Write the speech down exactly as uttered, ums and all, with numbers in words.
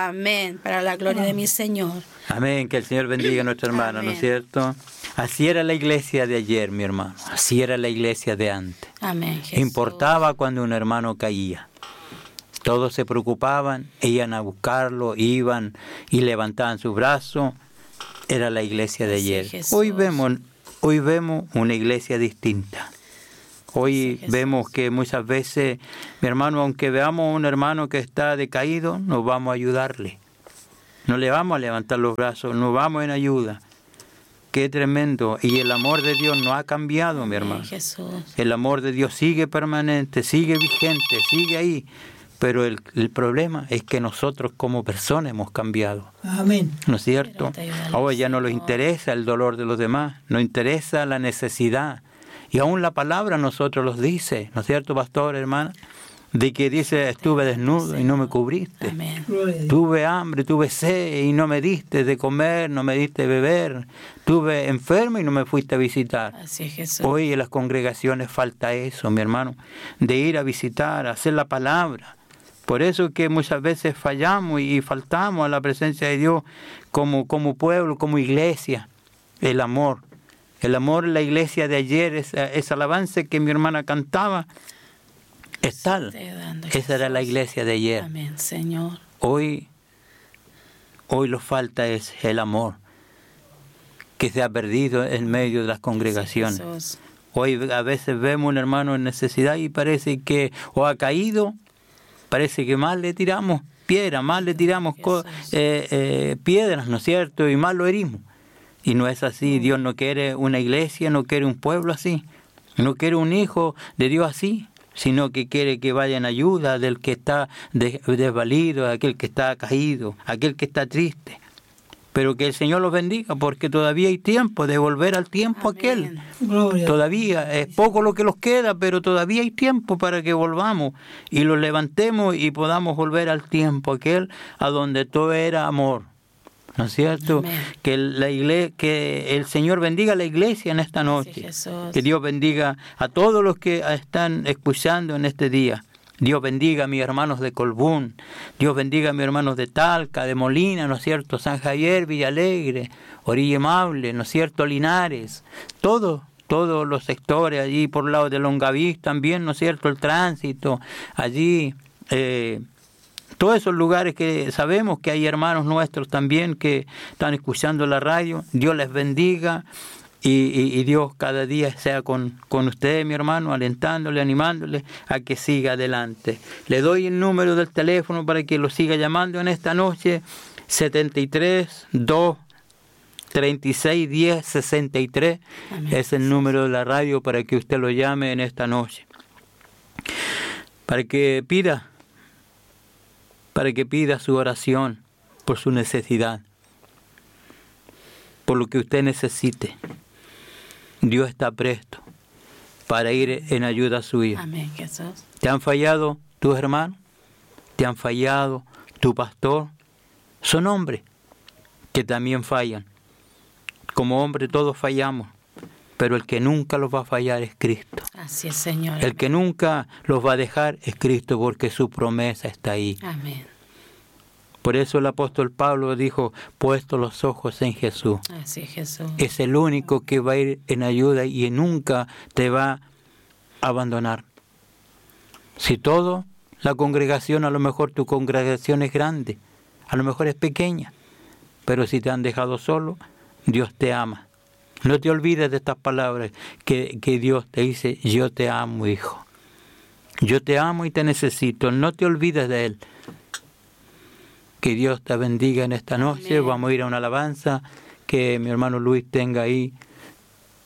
Amén, para la gloria de mi Señor. Amén, que el Señor bendiga a nuestra hermana, ¿no es cierto? Así era la iglesia de ayer, mi hermano. Así era la iglesia de antes. Amén, Jesús. Importaba cuando un hermano caía. Todos se preocupaban, iban a buscarlo, iban y levantaban sus brazos. Era la iglesia de ayer. Sí, hoy vemos, hoy vemos una iglesia distinta. Hoy sí, vemos que muchas veces, mi hermano, aunque veamos a un hermano que está decaído, nos vamos a ayudarle. No le vamos a levantar los brazos, nos vamos en ayuda. Qué tremendo. Y el amor de Dios no ha cambiado, mi hermano. Jesús. El amor de Dios sigue permanente, sigue vigente, sigue ahí. Pero el, el problema es que nosotros como personas hemos cambiado. Amén. ¿No es cierto? Ahora ya no nos interesa el dolor de los demás, nos interesa la necesidad. Y aún la palabra a nosotros los dice, ¿no es cierto, pastor, hermana? De que dice, estuve desnudo y no me cubriste. Amén. Tuve hambre, tuve sed y no me diste de comer, no me diste de beber. Tuve enfermo y no me fuiste a visitar. Así es, Jesús. Hoy en las congregaciones falta eso, mi hermano, de ir a visitar, a hacer la palabra. Por eso que muchas veces fallamos y faltamos a la presencia de Dios como, como pueblo, como iglesia. El amor. El amor en la iglesia de ayer, esa, esa alabanza que mi hermana cantaba, es tal. Esa era la iglesia de ayer. Amén, Señor. Hoy, hoy lo falta es el amor que se ha perdido en medio de las congregaciones. Sí, hoy a veces vemos un hermano en necesidad y parece que o ha caído, parece que más le tiramos piedras, más le tiramos co- eh, eh, piedras, ¿no es cierto? Y más lo herimos. Y no es así. Dios no quiere una iglesia, no quiere un pueblo así. No quiere un hijo de Dios así, sino que quiere que vaya en ayuda del que está desvalido, aquel que está caído, aquel que está triste. Pero que el Señor los bendiga, porque todavía hay tiempo de volver al tiempo Amén. aquel. Gloria. Todavía es poco lo que nos queda, pero todavía hay tiempo para que volvamos y los levantemos y podamos volver al tiempo aquel a donde todo era amor. ¿No es cierto? Amén. Que la iglesia, que el Señor bendiga a la iglesia en esta noche. Sí, Jesús. Que Dios bendiga a todos los que están escuchando en este día. Dios bendiga a mis hermanos de Colbún. Dios bendiga a mis hermanos de Talca, de Molina, ¿no es cierto? San Javier, Villalegre, Orilla Amable, ¿no es cierto? Linares. Todos, todos los sectores allí por el lado de Longaví también, ¿no es cierto? El tránsito, allí... Eh, todos esos lugares que sabemos que hay hermanos nuestros también que están escuchando la radio, Dios les bendiga y, y, y Dios cada día sea con, con usted, mi hermano, alentándole, animándole a que siga adelante. Le doy el número del teléfono para que lo siga llamando en esta noche, setenta y tres, dos, treinta y seis, diez, sesenta y tres. Amén. Es el número de la radio para que usted lo llame en esta noche. Para que pida. para que pida su oración por su necesidad, por lo que usted necesite. Dios está presto para ir en ayuda suya. Amén, Jesús. ¿Te han fallado tus hermanos? ¿Te han fallado tu pastor? Son hombres que también fallan. Como hombres todos fallamos, pero el que nunca los va a fallar es Cristo. Así es, Señor. El que nunca los va a dejar es Cristo, porque su promesa está ahí. Amén. Por eso el apóstol Pablo dijo, puesto los ojos en Jesús. Así es, Jesús. Es el único que va a ir en ayuda y nunca te va a abandonar. Si todo, la congregación, a lo mejor tu congregación es grande, a lo mejor es pequeña, pero si te han dejado solo, Dios te ama. No te olvides de estas palabras que, que Dios te dice, yo te amo, hijo. Yo te amo y te necesito. No te olvides de Él. Que Dios te bendiga en esta noche. Amén. Vamos a ir a una alabanza que mi hermano Luis tenga ahí